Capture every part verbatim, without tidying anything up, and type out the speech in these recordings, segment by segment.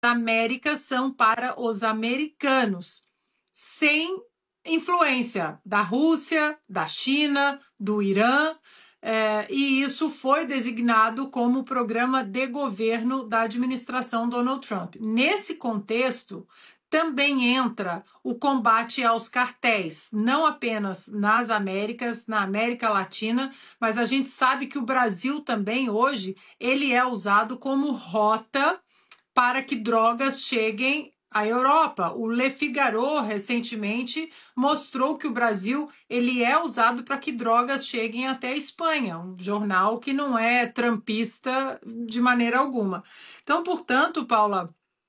Américas são para os americanos, sem influência da Rússia, da China, do Irã, é, e isso foi designado como programa de governo da administração Donald Trump. Nesse contexto, também entra o combate aos cartéis, não apenas nas Américas, na América Latina, mas a gente sabe que o Brasil também hoje ele é usado como rota para que drogas cheguem à Europa. O Le Figaro recentemente mostrou que o Brasil ele é usado para que drogas cheguem até a Espanha, um jornal que não é trumpista de maneira alguma. Então, portanto, Paula,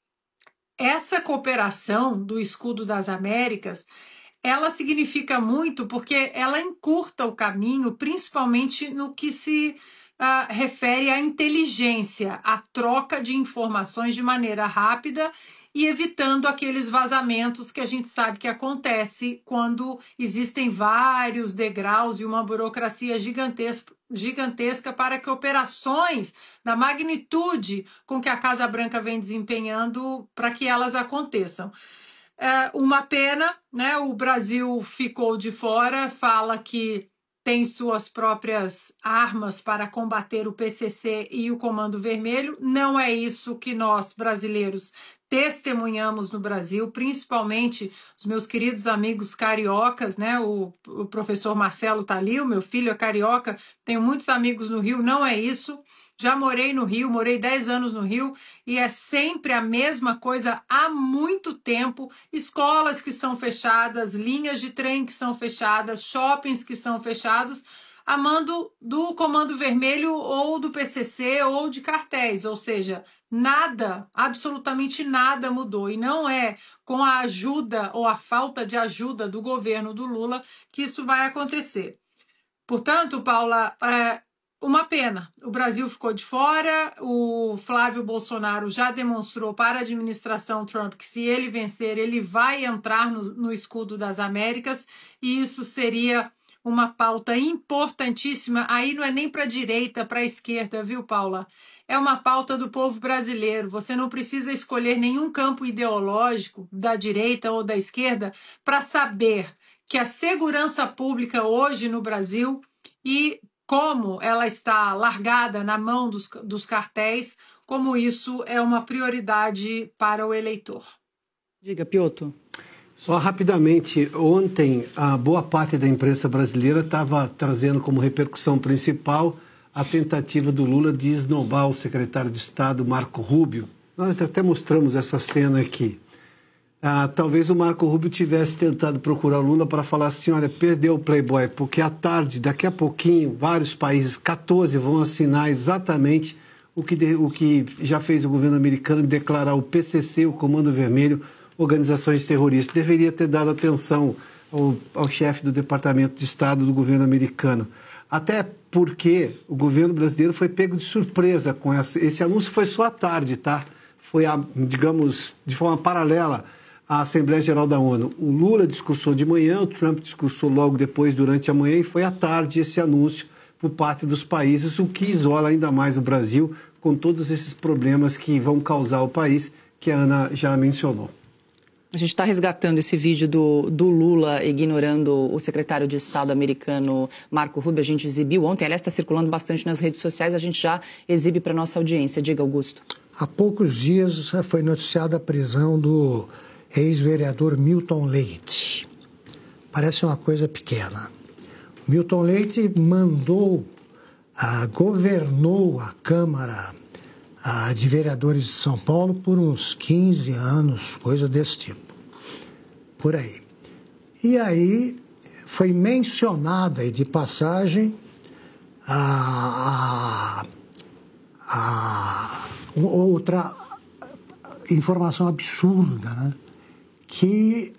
essa cooperação do Escudo das Américas, ela significa muito porque ela encurta o caminho, principalmente no que se uh, refere à inteligência, à troca de informações de maneira rápida e evitando aqueles vazamentos que a gente sabe que acontece quando existem vários degraus e uma burocracia gigantesca, gigantesca para que operações da magnitude com que a Casa Branca vem desempenhando para que elas aconteçam. É uma pena, né? O Brasil ficou de fora, fala que tem suas próprias armas para combater o P C C e o Comando Vermelho. Não é isso que nós, brasileiros, testemunhamos no Brasil, principalmente os meus queridos amigos cariocas, né? O, o professor Marcelo tá ali, o meu filho é carioca, tenho muitos amigos no Rio, não é isso. Já morei no Rio, morei dez anos no Rio e é sempre a mesma coisa há muito tempo. Escolas que são fechadas, linhas de trem que são fechadas, shoppings que são fechados, a mando do Comando Vermelho ou do P C C ou de cartéis, ou seja, nada, absolutamente nada mudou. E não é com a ajuda ou a falta de ajuda do governo do Lula que isso vai acontecer. Portanto, Paula, é uma pena. O Brasil ficou de fora, o Flávio Bolsonaro já demonstrou para a administração Trump que se ele vencer, ele vai entrar no, no Escudo das Américas e isso seria uma pauta importantíssima. Aí não é nem para a direita, para a esquerda, viu, Paula? É uma pauta do povo brasileiro. Você não precisa escolher nenhum campo ideológico da direita ou da esquerda para saber que a segurança pública hoje no Brasil e como ela está largada na mão dos, dos cartéis, como isso é uma prioridade para o eleitor. Diga, Piotr. Só rapidamente, ontem a boa parte da imprensa brasileira estava trazendo como repercussão principal a tentativa do Lula de esnobar o secretário de Estado, Marco Rubio. Nós até mostramos essa cena aqui. Ah, talvez o Marco Rubio tivesse tentado procurar o Lula para falar assim, olha, perdeu o Playboy, porque à tarde, daqui a pouquinho, vários países, quatorze, vão assinar exatamente o que, de, o que já fez o governo americano de declarar o P C C, o Comando Vermelho, organizações terroristas. Deveria ter dado atenção ao, ao chefe do Departamento de Estado do governo americano. Até porque o governo brasileiro foi pego de surpresa com essa. Esse anúncio foi só à tarde, tá? Foi, a, digamos, de forma paralela à Assembleia Geral da ONU. O Lula discursou de manhã, o Trump discursou logo depois, durante a manhã, e foi à tarde esse anúncio por parte dos países, o que isola ainda mais o Brasil com todos esses problemas que vão causar ao país, que a Ana já mencionou. A gente está resgatando esse vídeo do, do Lula ignorando o secretário de Estado americano Marco Rubio. A gente exibiu ontem, aliás, está circulando bastante nas redes sociais, a gente já exibe para a nossa audiência. Diga, Augusto. Há poucos dias foi noticiada a prisão do ex-vereador Milton Leite. Parece uma coisa pequena. Milton Leite mandou, ah, governou a Câmara ah, de Vereadores de São Paulo por uns quinze anos, coisa desse tipo. Por aí. E aí foi mencionada, e de passagem, a, a, a outra informação absurda, né? Que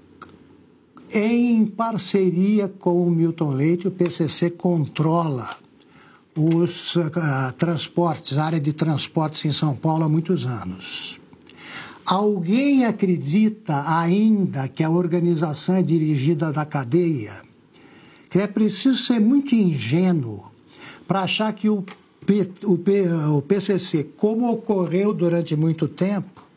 em parceria com o Milton Leite, o P C C controla os uh, transportes, a área de transportes em São Paulo há muitos anos. Alguém acredita ainda que a organização é dirigida da cadeia? Que é preciso ser muito ingênuo para achar que o, P, o, P, o P C C, como ocorreu durante muito tempo,